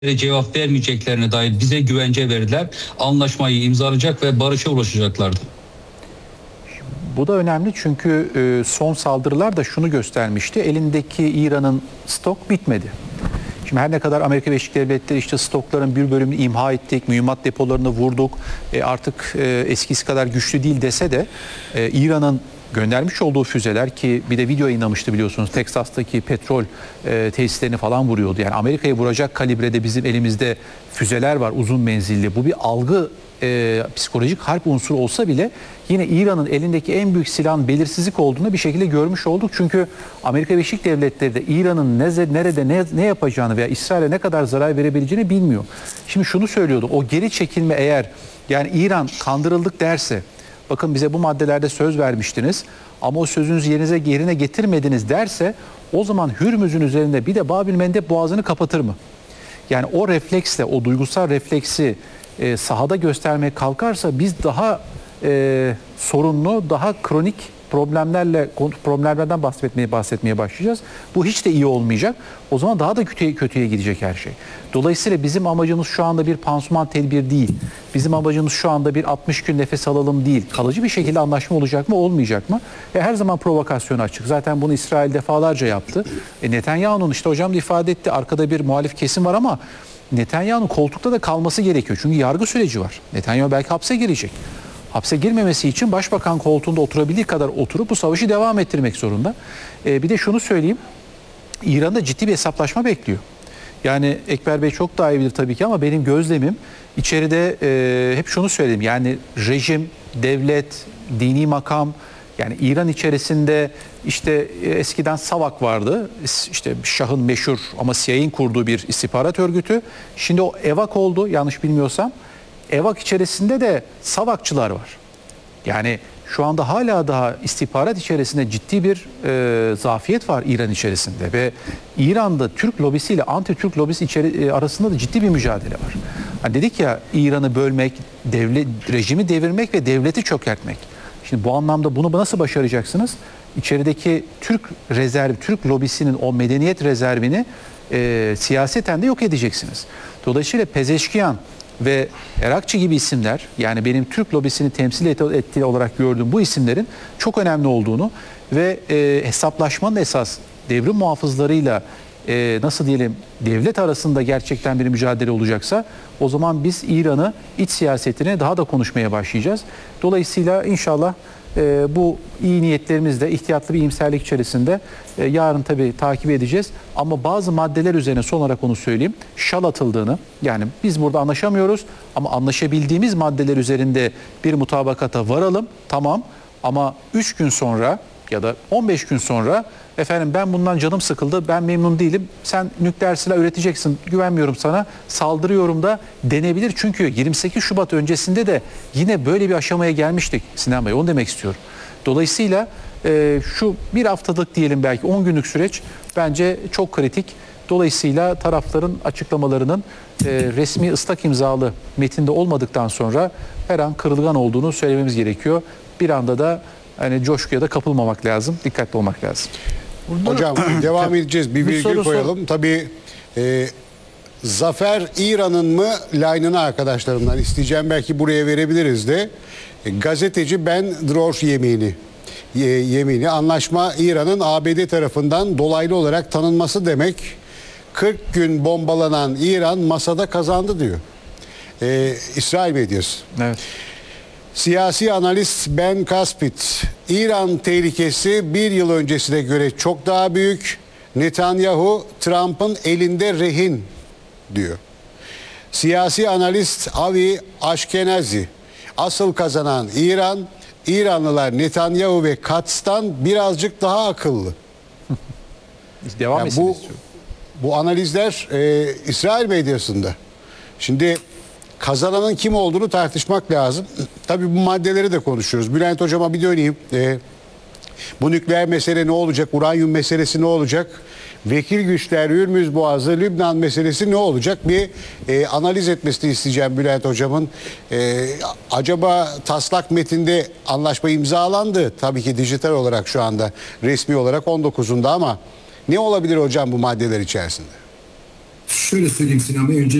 cevap vermeyeceklerine dair bize güvence verdiler. Anlaşmayı imzalayacak ve barışa ulaşacaklardı. Bu da önemli çünkü son saldırılar da şunu göstermişti. Elindeki İran'ın stok bitmedi. Şimdi her ne kadar Amerika Birleşik Devletleri işte stokların bir bölümünü imha ettik, mühimmat depolarını vurduk, artık eskisi kadar güçlü değil dese de İran'ın göndermiş olduğu füzeler, ki bir de video yayınlamıştı biliyorsunuz, Teksas'taki petrol tesislerini falan vuruyordu. Yani Amerika'yı vuracak kalibrede bizim elimizde füzeler var, uzun menzilli. Bu bir algı, psikolojik harp unsuru olsa bile yine İran'ın elindeki en büyük silahın belirsizlik olduğunu bir şekilde görmüş olduk. Çünkü Amerika Birleşik Devletleri de İran'ın nerede ne yapacağını veya İsrail'e ne kadar zarar verebileceğini bilmiyor. Şimdi şunu söylüyordu, o geri çekilme, eğer yani İran kandırıldık derse, bakın bize bu maddelerde söz vermiştiniz ama o sözünüzü yerine getirmediniz derse, o zaman Hürmüz'ün üzerinde bir de Bab-ül-Mandeb boğazını kapatır mı? Yani o refleksle, o duygusal refleksi sahada göstermeye kalkarsa biz daha sorunlu, daha kronik problemlerden bahsetmeye başlayacağız. Bu hiç de iyi olmayacak. O zaman daha da kötüye gidecek her şey. Dolayısıyla bizim amacımız şu anda bir pansuman tedbir değil. Bizim amacımız şu anda bir 60 gün nefes alalım değil. Kalıcı bir şekilde anlaşma olacak mı, olmayacak mı? Her zaman provokasyona açık. Zaten bunu İsrail defalarca yaptı. Netanyahu'nun, işte hocam da ifade etti, arkada bir muhalif kesim var ama Netanyahu'nun koltukta da kalması gerekiyor. Çünkü yargı süreci var. Netanyahu belki hapse girecek. Hapse girmemesi için başbakan koltuğunda oturabildiği kadar oturup bu savaşı devam ettirmek zorunda. Bir de şunu söyleyeyim. İran'da ciddi bir hesaplaşma bekliyor. Yani Ekber Bey çok daha iyi bilir tabii ki ama benim gözlemim içeride hep şunu söyledim. Yani rejim, devlet, dini makam, yani İran içerisinde işte eskiden SAVAK vardı. İşte Şah'ın meşhur ama CIA'nin kurduğu bir istihbarat örgütü. Şimdi o EVAK oldu yanlış bilmiyorsam. EVAK içerisinde de SAVAKçılar var. Yani şu anda hala daha istihbarat içerisinde ciddi bir zafiyet var İran içerisinde ve İran'da Türk lobisiyle anti-Türk lobisi arasında da ciddi bir mücadele var. Hani dedik ya, İran'ı bölmek, rejimi devirmek ve devleti çökertmek. Şimdi bu anlamda bunu nasıl başaracaksınız? İçerideki Türk rezervi, Türk lobisinin o medeniyet rezervini siyaseten de yok edeceksiniz. Dolayısıyla Pezeşkiyan ve Erakçı gibi isimler, yani benim Türk lobisini temsil ettiği olarak gördüğüm bu isimlerin çok önemli olduğunu ve hesaplaşmanın esas devrim muhafızlarıyla nasıl diyelim devlet arasında gerçekten bir mücadele olacaksa, o zaman biz İran'ı, iç siyasetini daha da konuşmaya başlayacağız. Dolayısıyla inşallah bu iyi niyetlerimizle ihtiyatlı bir iyimserlik içerisinde yarın tabii takip edeceğiz. Ama bazı maddeler üzerine son olarak onu söyleyeyim. Şal atıldığını, yani biz burada anlaşamıyoruz ama anlaşabildiğimiz maddeler üzerinde bir mutabakata varalım, tamam, ama 3 gün sonra ya da 15 gün sonra efendim ben bundan canım sıkıldı, ben memnun değilim, sen nükleer silah üreteceksin, güvenmiyorum sana, saldırıyorum da denebilir. Çünkü 28 Şubat öncesinde de yine böyle bir aşamaya gelmiştik Sinan Bey, onu demek istiyorum. Dolayısıyla şu bir haftalık diyelim, belki 10 günlük süreç bence çok kritik. Dolayısıyla tarafların açıklamalarının resmi ıslak imzalı metinde olmadıktan sonra her an kırılgan olduğunu söylememiz gerekiyor. Bir anda da hani coşkuya da kapılmamak lazım, dikkatli olmak lazım. Hocam devam edeceğiz. Bir virgül koyalım. Tabii zafer İran'ın mı line'ını arkadaşlarımdan isteyeceğim. Belki buraya verebiliriz de. Gazeteci Ben Drosh yemini. Anlaşma İran'ın ABD tarafından dolaylı olarak tanınması demek. 40 gün bombalanan İran masada kazandı diyor. İsrail medyası. Evet. Siyasi analist Ben Caspit, İran tehlikesi bir yıl öncesine göre çok daha büyük. Netanyahu, Trump'ın elinde rehin diyor. Siyasi analist Avi Ashkenazi, asıl kazanan İran, İranlılar Netanyahu ve Katz'tan birazcık daha akıllı. Devam etsin istiyorum. Bu analizler İsrail medyasında. Şimdi kazananın kim olduğunu tartışmak lazım. Tabii bu maddeleri de konuşuyoruz. Bülent Hocam'a bir döneyim. Bu nükleer mesele ne olacak? Uranyum meselesi ne olacak? Vekil güçler, Hürmüz Boğazı, Lübnan meselesi ne olacak? Bir analiz etmesini isteyeceğim Bülent Hocam'ın. Acaba taslak metinde anlaşma imzalandı. Tabii ki dijital olarak şu anda, resmi olarak 19'unda, ama ne olabilir hocam bu maddeler içerisinde? Şöyle söyleyeyim Sinan Bey, önce